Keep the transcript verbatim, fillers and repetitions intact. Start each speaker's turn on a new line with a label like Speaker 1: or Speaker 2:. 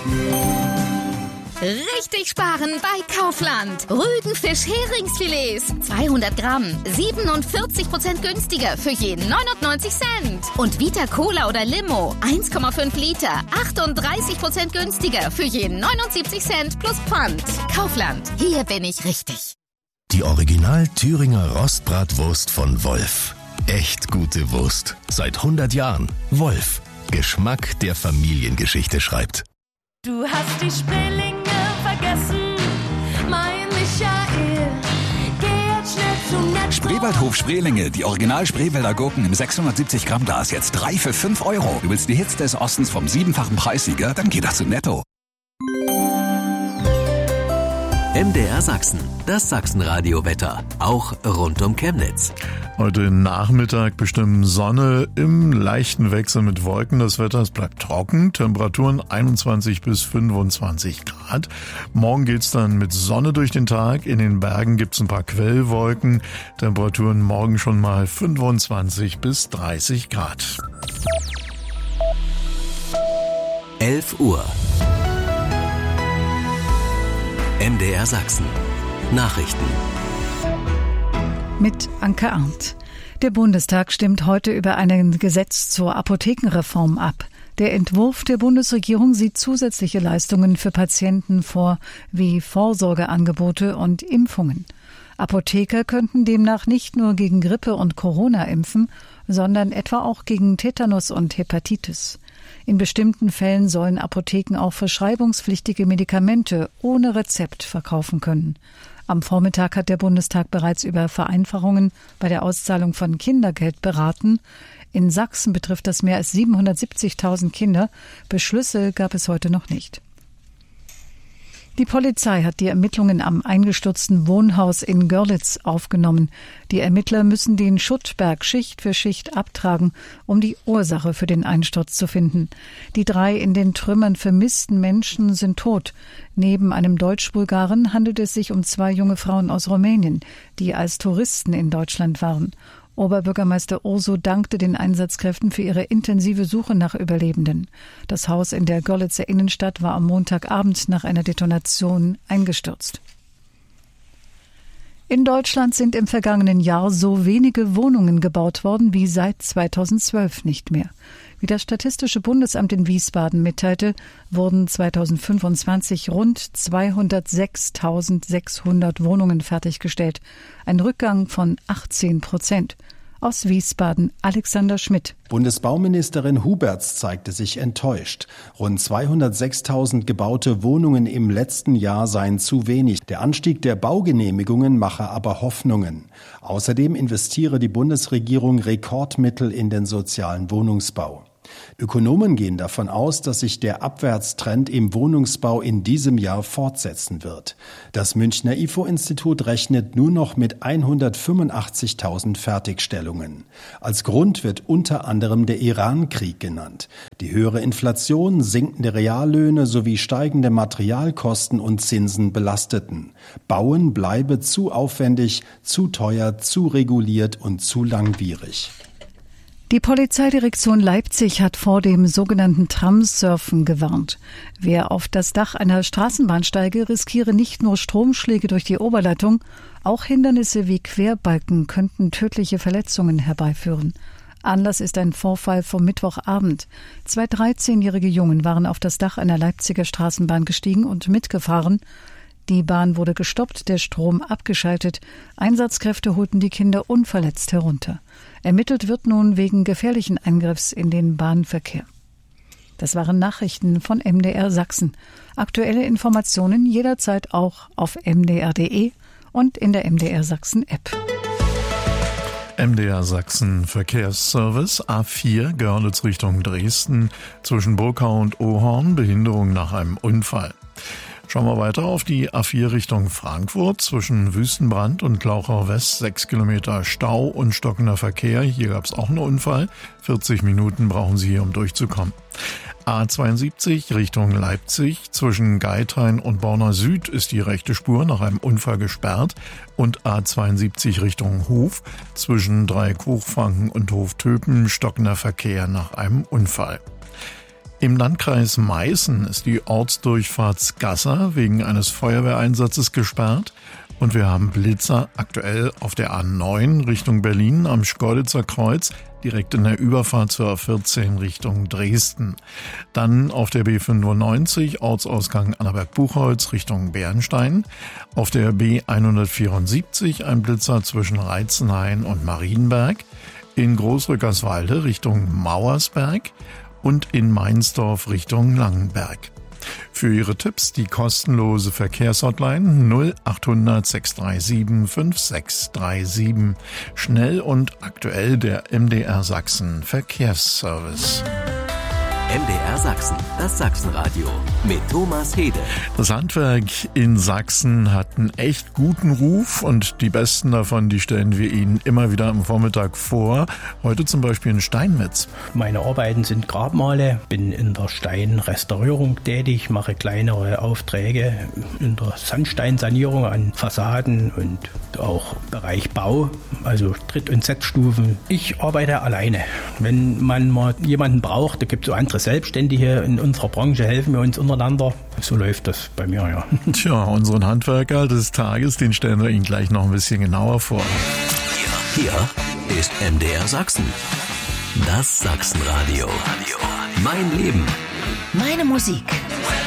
Speaker 1: Richtig sparen bei Kaufland. Rügenfisch Heringsfilets. zweihundert Gramm. siebenundvierzig Prozent günstiger für jeden neunundneunzig Cent. Und Vita Cola oder Limo. eins Komma fünf Liter. achtunddreißig Prozent günstiger für jeden neunundsiebzig Cent plus Pfand. Kaufland. Hier bin ich richtig.
Speaker 2: Die Original Thüringer Rostbratwurst von Wolf. Echt gute Wurst. Seit hundert Jahren. Wolf. Geschmack, der Familiengeschichte schreibt.
Speaker 3: Du hast die Spreelinge vergessen, mein Michael. Geh jetzt schnell zum Netto.
Speaker 4: Spreewaldhof Spreelinge, die Original Spreewälder Gurken im sechshundertsiebzig Gramm Glas, jetzt drei für fünf Euro. Du willst die Hits des Ostens vom siebenfachen Preissieger? Dann geh doch zu Netto.
Speaker 5: M D R Sachsen, das Sachsenradio-Wetter, auch rund um Chemnitz.
Speaker 6: Heute Nachmittag bestimmen Sonne im leichten Wechsel mit Wolken das Wetter. Es bleibt trocken, Temperaturen einundzwanzig bis fünfundzwanzig Grad. Morgen geht's dann mit Sonne durch den Tag. In den Bergen gibt's ein paar Quellwolken. Temperaturen morgen schon mal fünfundzwanzig bis dreißig Grad.
Speaker 5: elf Uhr. M D R Sachsen. Nachrichten.
Speaker 7: Mit Anke Arndt. Der Bundestag stimmt heute über ein Gesetz zur Apothekenreform ab. Der Entwurf der Bundesregierung sieht zusätzliche Leistungen für Patienten vor, wie Vorsorgeangebote und Impfungen. Apotheker könnten demnach nicht nur gegen Grippe und Corona impfen, sondern etwa auch gegen Tetanus und Hepatitis. In bestimmten Fällen sollen Apotheken auch verschreibungspflichtige Medikamente ohne Rezept verkaufen können. Am Vormittag hat der Bundestag bereits über Vereinfachungen bei der Auszahlung von Kindergeld beraten. In Sachsen betrifft das mehr als siebenhundertsiebzigtausend Kinder. Beschlüsse gab es heute noch nicht. Die Polizei hat die Ermittlungen am eingestürzten Wohnhaus in Görlitz aufgenommen. Die Ermittler müssen den Schuttberg Schicht für Schicht abtragen, um die Ursache für den Einsturz zu finden. Die drei in den Trümmern vermissten Menschen sind tot. Neben einem Deutsch-Bulgaren handelt es sich um zwei junge Frauen aus Rumänien, die als Touristen in Deutschland waren. Oberbürgermeister Urso dankte den Einsatzkräften für ihre intensive Suche nach Überlebenden. Das Haus in der Görlitzer Innenstadt war am Montagabend nach einer Detonation eingestürzt. In Deutschland sind im vergangenen Jahr so wenige Wohnungen gebaut worden wie seit zweitausendzwölf nicht mehr. Wie das Statistische Bundesamt in Wiesbaden mitteilte, wurden zweitausendfünfundzwanzig rund zweihundertsechstausendsechshundert Wohnungen fertiggestellt. Ein Rückgang von achtzehn Prozent. Aus Wiesbaden Alexander Schmidt.
Speaker 8: Bundesbauministerin Huberts zeigte sich enttäuscht. Rund zweihundertsechstausend gebaute Wohnungen im letzten Jahr seien zu wenig. Der Anstieg der Baugenehmigungen mache aber Hoffnungen. Außerdem investiere die Bundesregierung Rekordmittel in den sozialen Wohnungsbau. Ökonomen gehen davon aus, dass sich der Abwärtstrend im Wohnungsbau in diesem Jahr fortsetzen wird. Das Münchner I F O-Institut rechnet nur noch mit hundertfünfundachtzigtausend Fertigstellungen. Als Grund wird unter anderem der Iran-Krieg genannt. Die höhere Inflation, sinkende Reallöhne sowie steigende Materialkosten und Zinsen belasteten. Bauen bleibe zu aufwendig, zu teuer, zu reguliert und zu langwierig.
Speaker 7: Die Polizeidirektion Leipzig hat vor dem sogenannten Tramsurfen gewarnt. Wer auf das Dach einer Straßenbahn steige, riskiere nicht nur Stromschläge durch die Oberleitung, auch Hindernisse wie Querbalken könnten tödliche Verletzungen herbeiführen. Anlass ist ein Vorfall vom Mittwochabend. Zwei dreizehnjährige Jungen waren auf das Dach einer Leipziger Straßenbahn gestiegen und mitgefahren. Die Bahn wurde gestoppt, der Strom abgeschaltet. Einsatzkräfte holten die Kinder unverletzt herunter. Ermittelt wird nun wegen gefährlichen Eingriffs in den Bahnverkehr. Das waren Nachrichten von M D R Sachsen. Aktuelle Informationen jederzeit auch auf m d r punkt d e und in der M D R Sachsen App.
Speaker 6: M D R Sachsen Verkehrsservice A vier Görlitz Richtung Dresden zwischen Burkau und Ohorn, Behinderung nach einem Unfall. Schauen wir weiter auf die A vier Richtung Frankfurt zwischen Wüstenbrand und Glauchau West, sechs Kilometer Stau und stockender Verkehr. Hier gab es auch einen Unfall. vierzig Minuten brauchen Sie hier, um durchzukommen. A zweiundsiebzig Richtung Leipzig zwischen Geithain und Borna Süd ist die rechte Spur nach einem Unfall gesperrt und A zweiundsiebzig Richtung Hof zwischen Dreieck Hochfranken und Hof Töpen stockender Verkehr nach einem Unfall. Im Landkreis Meißen ist die Ortsdurchfahrt Skassa wegen eines Feuerwehreinsatzes gesperrt. Und wir haben Blitzer aktuell auf der A neun Richtung Berlin am Schkeuditzer Kreuz, direkt in der Überfahrt zur A vierzehn Richtung Dresden. Dann auf der B fünfundneunzig, Ortsausgang Annaberg-Buchholz Richtung Bernstein. Auf der B hundertvierundsiebzig ein Blitzer zwischen Reitzenhain und Marienberg. In Großrückerswalde Richtung Mauersberg und in Mainsdorf Richtung Langenberg. Für Ihre Tipps die kostenlose Verkehrshotline null achthundert sechs drei sieben fünf sechs drei sieben. Schnell und aktuell der M D R Sachsen Verkehrsservice.
Speaker 5: M D R Sachsen, das Sachsenradio mit Thomas Hede.
Speaker 6: Das Handwerk in Sachsen hat einen echt guten Ruf und die besten davon, die stellen wir Ihnen immer wieder am Vormittag vor. Heute zum Beispiel in Steinmetz.
Speaker 9: Meine Arbeiten sind Grabmale, bin in der Steinrestaurierung tätig, mache kleinere Aufträge in der Sandsteinsanierung an Fassaden und auch Bereich Bau, also Tritt- und Setzstufen. Ich arbeite alleine. Wenn man mal jemanden braucht, da gibt es so andere Selbstständige in unserer Branche, helfen wir uns untereinander. So läuft das bei mir, ja.
Speaker 6: Tja, unseren Handwerker des Tages, den stellen wir Ihnen gleich noch ein bisschen genauer vor.
Speaker 5: Hier, hier ist M D R Sachsen. Das Sachsenradio. Mein Leben.
Speaker 1: Meine Musik.